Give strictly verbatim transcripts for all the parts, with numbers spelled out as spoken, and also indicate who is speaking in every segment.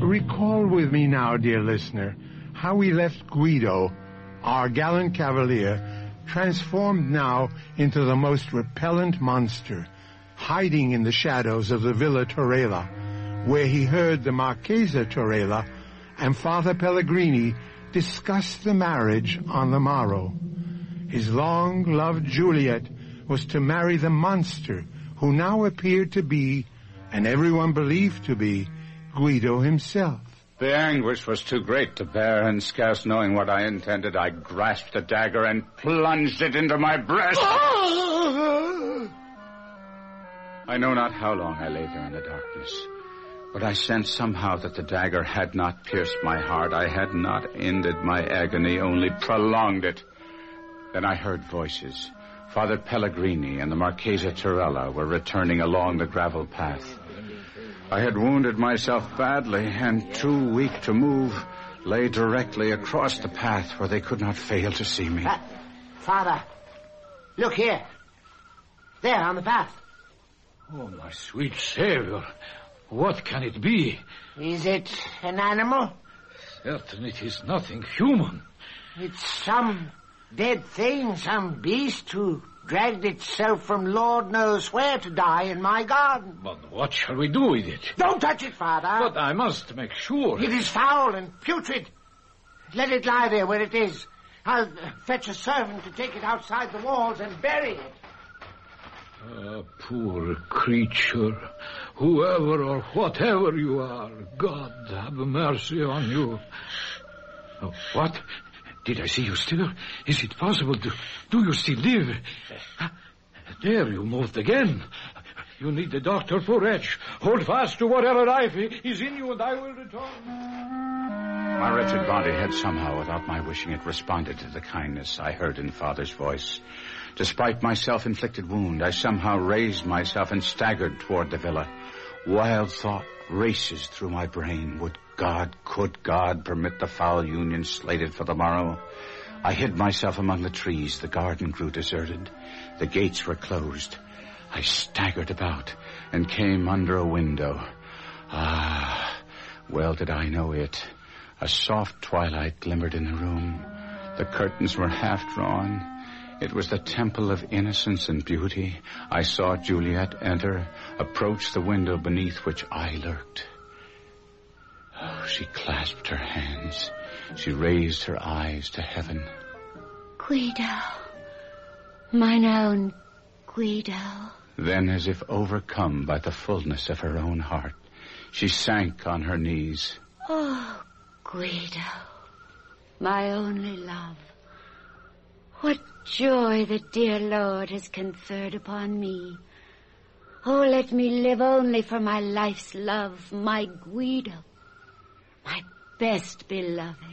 Speaker 1: Recall with me now, dear listener, how we left Guido, our gallant cavalier, transformed now into the most repellent monster, hiding in the shadows of the Villa Torella, where he heard the Marchesa Torella and Father Pellegrini discuss the marriage on the morrow. His long-loved Juliet was to marry the monster who now appeared to be, and everyone believed to be, Guido himself.
Speaker 2: The anguish was too great to bear, and scarce knowing what I intended, I grasped the dagger and plunged it into my breast. I know not how long I lay there in the darkness, but I sensed somehow that the dagger had not pierced my heart. I had not ended my agony, only prolonged it. Then I heard voices. Father Pellegrini and the Marchesa Torella were returning along the gravel path. I had wounded myself badly, and too weak to move, lay directly across the path where they could not fail to see me.
Speaker 3: Uh, Father, look here. There, on the path.
Speaker 4: Oh, my sweet Savior, what can it be?
Speaker 3: Is it an animal?
Speaker 4: Certainly it is nothing human.
Speaker 3: It's some dead thing, some beast who dragged itself from Lord knows where to die in my garden.
Speaker 4: But what shall we do with it?
Speaker 3: Don't touch it, Father.
Speaker 4: But I must make sure.
Speaker 3: It is foul and putrid. Let it lie there where it is. I'll fetch a servant to take it outside the walls and bury it.
Speaker 4: Ah, poor creature. Whoever or whatever you are, God have mercy on you. Oh, what? Did I see you still? Is it possible? to... Do you still live? There, you moved again. You need the doctor for Wretch. Hold fast to whatever life is in you, and I will return.
Speaker 2: My wretched body had somehow, without my wishing it, responded to the kindness I heard in Father's voice. Despite my self-inflicted wound, I somehow raised myself and staggered toward the villa. Wild thought races through my brain. Would God, could God permit the foul union slated for the morrow? I hid myself among the trees. The garden grew deserted. The gates were closed. I staggered about and came under a window. Ah, well did I know it. A soft twilight glimmered in the room. The curtains were half drawn. It was the temple of innocence and beauty. I saw Juliet enter, approach the window beneath which I lurked. Oh, she clasped her hands. She raised her eyes to heaven.
Speaker 5: Guido, mine own Guido.
Speaker 2: Then, as if overcome by the fullness of her own heart, she sank on her knees.
Speaker 5: Oh, Guido, my only love. What joy the dear Lord has conferred upon me. Oh, let me live only for my life's love, my Guido, my best beloved.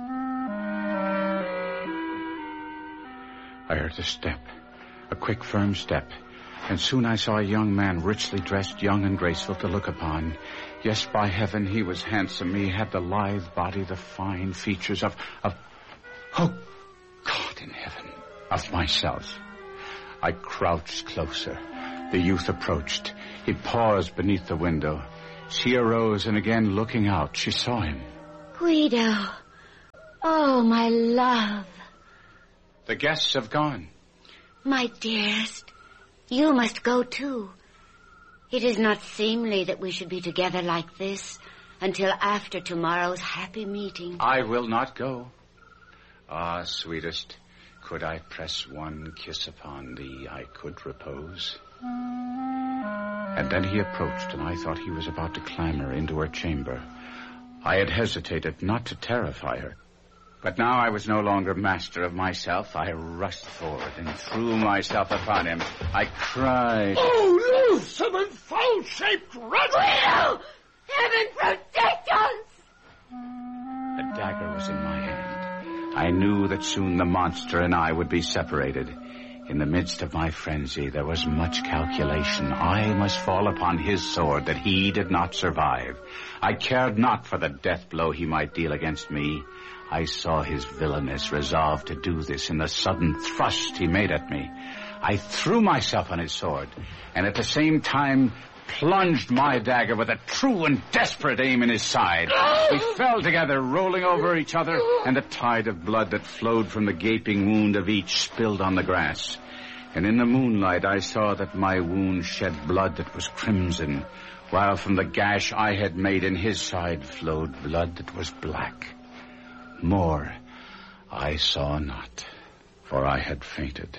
Speaker 2: I heard a step, a quick, firm step, and soon I saw a young man richly dressed, young and graceful to look upon. Yes, by heaven, he was handsome. He had the lithe body, the fine features of, of, oh, God in heaven, of myself. I crouched closer. The youth approached. He paused beneath the window. She arose, and again looking out, she saw him.
Speaker 5: Guido, oh, my love.
Speaker 2: The guests have gone.
Speaker 5: My dearest, you must go too. It is not seemly that we should be together like this until after tomorrow's happy meeting.
Speaker 2: I will not go. Ah, sweetest, could I press one kiss upon thee, I could repose. And then he approached, and I thought he was about to clamber into her chamber. I had hesitated not to terrify her. But now I was no longer master of myself. I rushed forward and threw myself upon him. I cried,
Speaker 4: "Oh, loathsome and foul-shaped rat!
Speaker 5: Guido! Heaven protect us!"
Speaker 2: The dagger was in my hand. I knew that soon the monster and I would be separated. In the midst of my frenzy, there was much calculation. I must fall upon his sword that he did not survive. I cared not for the death blow he might deal against me. I saw his villainous resolve to do this in the sudden thrust he made at me. I threw myself on his sword, and at the same time plunged my dagger with a true and desperate aim in his side. We fell together, rolling over each other, and a tide of blood that flowed from the gaping wound of each spilled on the grass. And in the moonlight I saw that my wound shed blood that was crimson, while from the gash I had made in his side flowed blood that was black. More I saw not, for I had fainted.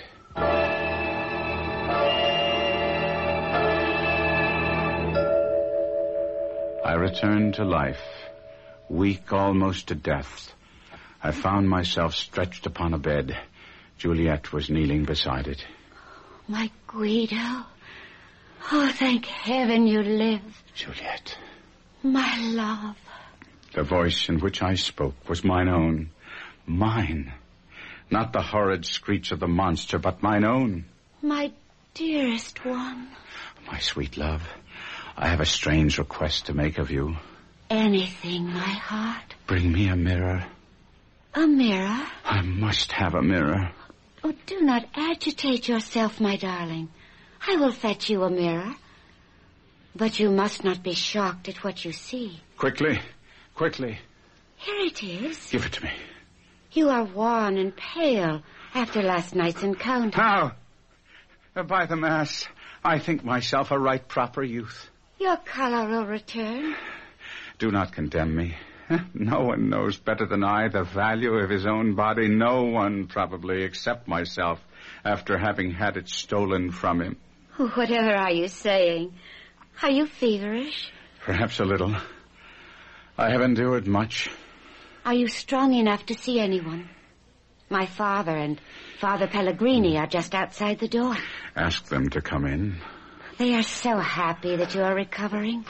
Speaker 2: I returned to life, weak almost to death. I found myself stretched upon a bed. Juliet was kneeling beside it.
Speaker 5: My Guido. Oh, thank heaven you live.
Speaker 2: Juliet.
Speaker 5: My love.
Speaker 2: The voice in which I spoke was mine own. Mine. Not the horrid screech of the monster, but mine own.
Speaker 5: My dearest one.
Speaker 2: My sweet love, I have a strange request to make of you.
Speaker 5: Anything, my heart.
Speaker 2: Bring me a mirror.
Speaker 5: A mirror?
Speaker 2: I must have a mirror.
Speaker 5: Oh, do not agitate yourself, my darling. I will fetch you a mirror. But you must not be shocked at what you see.
Speaker 2: Quickly, quickly.
Speaker 5: Here it is.
Speaker 2: Give it to me.
Speaker 5: You are wan and pale after last night's encounter.
Speaker 2: How? Uh, by the mass, I think myself a right proper youth.
Speaker 5: Your color will return.
Speaker 2: Do not condemn me. No one knows better than I the value of his own body. No one, probably, except myself, after having had it stolen from him.
Speaker 5: Whatever are you saying? Are you feverish?
Speaker 2: Perhaps a little. I have endured much.
Speaker 5: Are you strong enough to see anyone? My father and Father Pellegrini are just outside the door.
Speaker 2: Ask them to come in.
Speaker 5: They are so happy that you are recovering.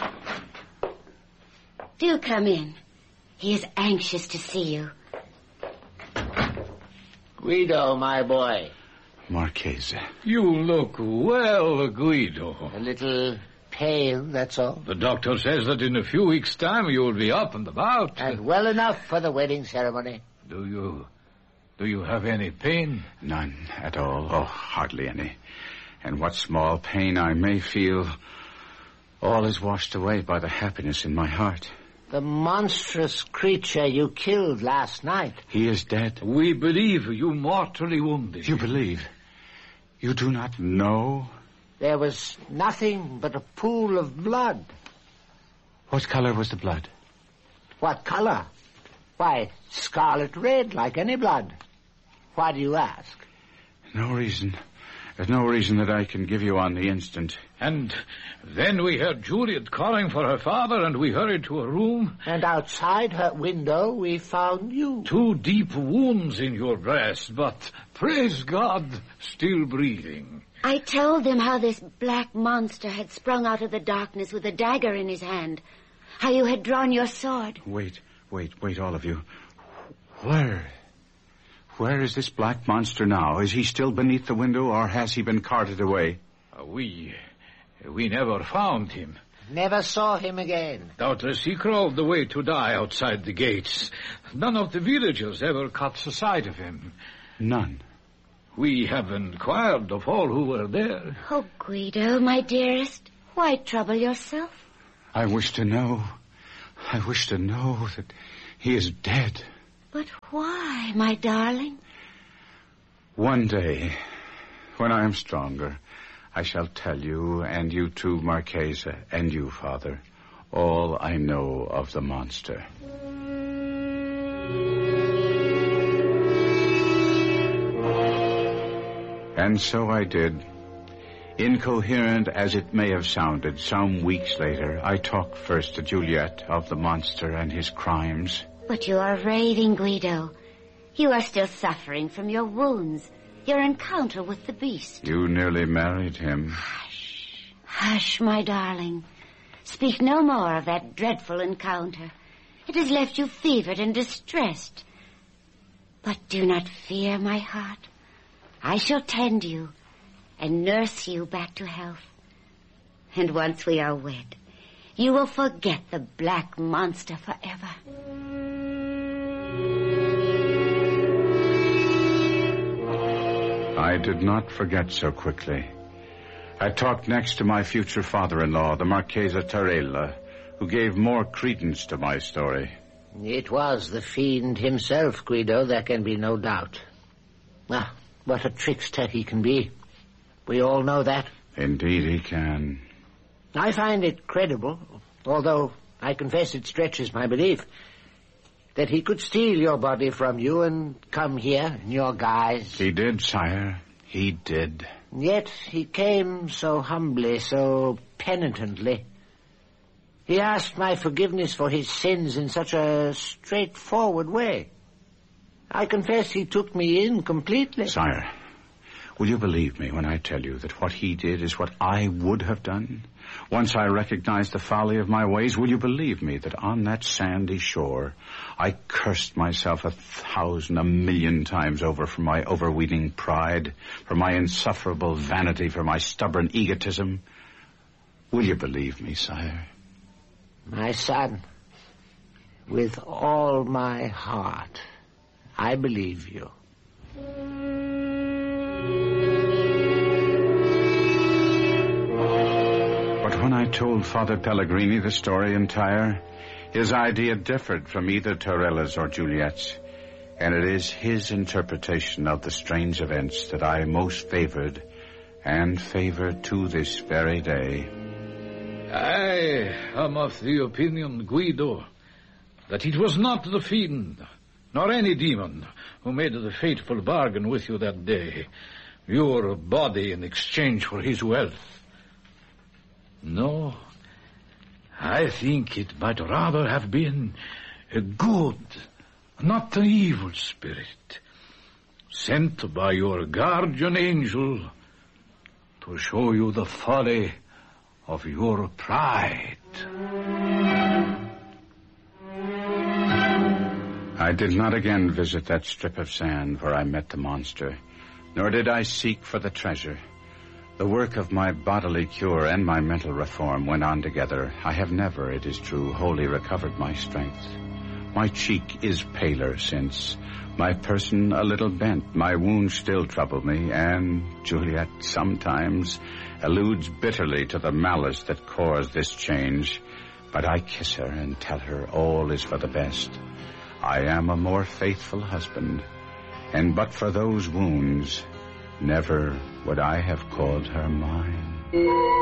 Speaker 5: Do come in. He is anxious to see you.
Speaker 3: Guido, my boy.
Speaker 2: Marchese.
Speaker 4: You look well, Guido.
Speaker 3: A little pale, that's all.
Speaker 4: The doctor says that in a few weeks' time you will be up and about.
Speaker 3: And well enough for the wedding ceremony.
Speaker 4: Do you... do you have any pain?
Speaker 2: None at all. Oh, hardly any. And what small pain I may feel, all is washed away by the happiness in my heart.
Speaker 3: The monstrous creature you killed last night.
Speaker 2: He is dead.
Speaker 4: We believe you mortally wounded.
Speaker 2: You believe? You do not know?
Speaker 3: There was nothing but a pool of blood.
Speaker 2: What color was the blood?
Speaker 3: What color? Why, scarlet red, like any blood. Why do you ask?
Speaker 2: No reason. There's no reason that I can give you on the instant.
Speaker 4: And then we heard Juliet calling for her father, and we hurried to a room.
Speaker 3: And outside her window we found you.
Speaker 4: Two deep wounds in your breast, but, praise God, still breathing.
Speaker 5: I told them how this black monster had sprung out of the darkness with a dagger in his hand. How you had drawn your sword.
Speaker 2: Wait, wait, wait, all of you. Where? Where is this black monster now? Is he still beneath the window, or has he been carted away?
Speaker 4: Uh, we... we never found him.
Speaker 3: Never saw him again.
Speaker 4: Doubtless he crawled away to die outside the gates. None of the villagers ever caught sight of him.
Speaker 2: None.
Speaker 4: We have inquired of all who were there.
Speaker 5: Oh, Guido, my dearest, why trouble yourself?
Speaker 2: I wish to know. I wish to know that he is dead.
Speaker 5: But why, my darling?
Speaker 2: One day, when I am stronger, I shall tell you, and you too, Marchese, and you, Father, all I know of the monster. And so I did. Incoherent as it may have sounded, some weeks later, I talked first to Juliet of the monster and his crimes.
Speaker 5: But you are raving, Guido. You are still suffering from your wounds, your encounter with the beast.
Speaker 2: You nearly married him.
Speaker 5: Hush, hush, my darling. Speak no more of that dreadful encounter. It has left you fevered and distressed. But do not fear, my heart. I shall tend you and nurse you back to health. And once we are wed, you will forget the black monster forever.
Speaker 2: I did not forget so quickly. I talked next to my future father-in-law, the Marchesa Torella, who gave more credence to my story.
Speaker 3: It was the fiend himself, Guido, there can be no doubt. Ah, what a trickster he can be. We all know that.
Speaker 2: Indeed he can.
Speaker 3: I find it credible, although I confess it stretches my belief, that he could steal your body from you and come here in your guise.
Speaker 2: He did, sire. He did.
Speaker 3: Yet he came so humbly, so penitently. He asked my forgiveness for his sins in such a straightforward way. I confess he took me in completely.
Speaker 2: Sire, will you believe me when I tell you that what he did is what I would have done? Once I recognized the folly of my ways, will you believe me that on that sandy shore I cursed myself a thousand, a million times over for my overweening pride, for my insufferable vanity, for my stubborn egotism? Will you believe me, sire?
Speaker 3: My son, with all my heart, I believe you.
Speaker 2: But when I told Father Pellegrini the story entire, his idea differed from either Torella's or Juliet's, and it is his interpretation of the strange events that I most favored, and favor to this very day.
Speaker 4: I am of the opinion, Guido, that it was not the fiend, nor any demon, who made the fateful bargain with you that day, your body in exchange for his wealth. No, I think it might rather have been a good, not an evil spirit, sent by your guardian angel to show you the folly of your pride.
Speaker 2: I did not again visit that strip of sand where I met the monster, nor did I seek for the treasure. The work of my bodily cure and my mental reform went on together. I have never, it is true, wholly recovered my strength. My cheek is paler since, my person a little bent. My wounds still trouble me, and Juliet sometimes alludes bitterly to the malice that caused this change. But I kiss her and tell her all is for the best. I am a more faithful husband, and but for those wounds, never would I have called her mine.